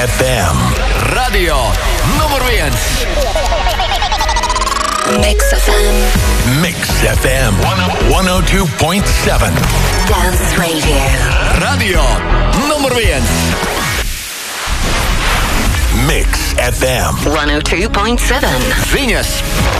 FM. Radio nummer 1. Mix FM. Mix FM 102.7. Dance Radio. Radio nummer 1. Mix FM 102.7. Venus.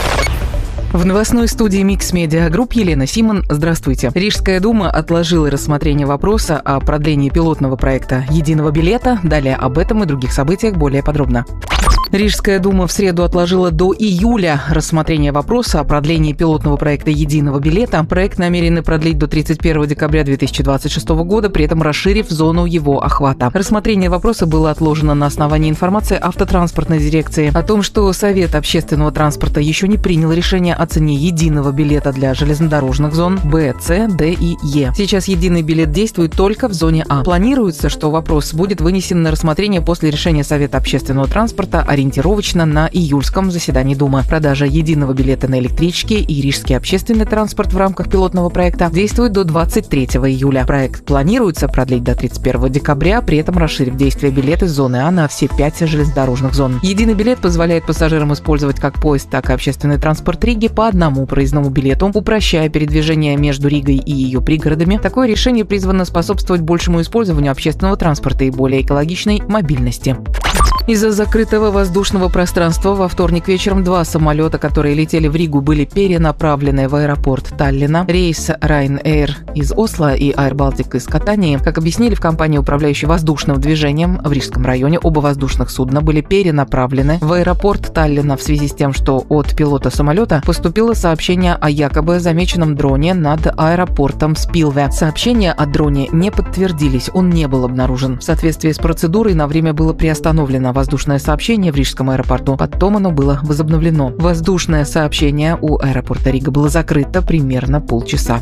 В новостной студии Mix Media Group Елена Симон. Здравствуйте. Рижская дума отложила рассмотрение вопроса о продлении пилотного проекта «Единого билета». Далее об этом и других событиях более подробно. Рижская дума в среду отложила до июля рассмотрение вопроса о продлении пилотного проекта «Единого билета». Проект намерены продлить до 31 декабря 2026 года, при этом расширив зону его охвата. Рассмотрение вопроса было отложено на основании информации автотранспортной дирекции о том, что Совет общественного транспорта еще не принял решение о цене единого билета для железнодорожных зон Б, С, Д и Е. Сейчас единый билет действует только в зоне А. Планируется, что вопрос будет вынесен на рассмотрение после решения Совета общественного транспорта ориентировочно на июльском заседании Думы. Продажа единого билета на электрички и рижский общественный транспорт в рамках пилотного проекта действует до 23 июля. Проект планируется продлить до 31 декабря, при этом расширив действие билета из зоны А на все 5 железнодорожных зон. Единый билет позволяет пассажирам использовать как поезд, так и общественный транспорт Риги по одному проездному билету, упрощая передвижение между Ригой и ее пригородами. Такое решение призвано способствовать большему использованию общественного транспорта и более экологичной мобильности. Из-за закрытого воздушного пространства во вторник вечером 2 самолета, которые летели в Ригу, были перенаправлены в аэропорт Таллина. Рейс Ryanair из Осло и Air Baltic из Катании. Как объяснили в компании, управляющей воздушным движением в Рижском районе, оба воздушных судна были перенаправлены в аэропорт Таллина в связи с тем, что от пилота самолета поступило сообщение о якобы замеченном дроне над аэропортом Спилве. Сообщения о дроне не подтвердились, он не был обнаружен. В соответствии с процедурой на время было приостановлено воздушное сообщение в Рижском аэропорту. Потом оно было возобновлено. Воздушное сообщение у аэропорта Рига было закрыто примерно полчаса.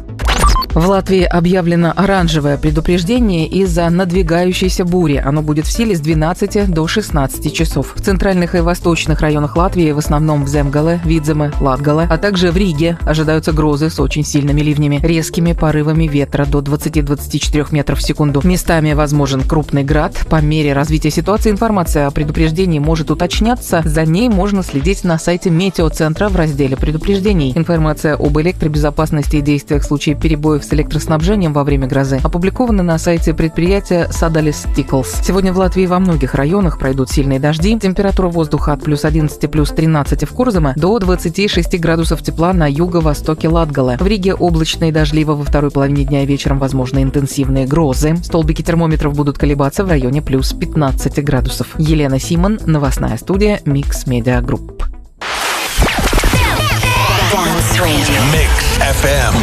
В Латвии объявлено оранжевое предупреждение из-за надвигающейся бури. Оно будет в силе с 12 до 16 часов. В центральных и восточных районах Латвии, в основном в Земгале, Видземе, Латгале, а также в Риге, ожидаются грозы с очень сильными ливнями, резкими порывами ветра до 20-24 метров в секунду. Местами возможен крупный град. По мере развития ситуации информация о предупреждении может уточняться. За ней можно следить на сайте метеоцентра в разделе предупреждений. Информация об электробезопасности и действиях в случае перебоев с электроснабжением во время грозы опубликованы на сайте предприятия Sadalis Tickles. Сегодня в Латвии во многих районах пройдут сильные дожди. Температура воздуха от плюс 11, плюс 13 в Курземе до 26 градусов тепла на юго-востоке Латгале. В Риге облачно и дождливо, во второй половине дня и вечером возможны интенсивные грозы. Столбики термометров будут колебаться в районе плюс 15 градусов. Елена Симон, новостная студия Mix Media Group. Mix FM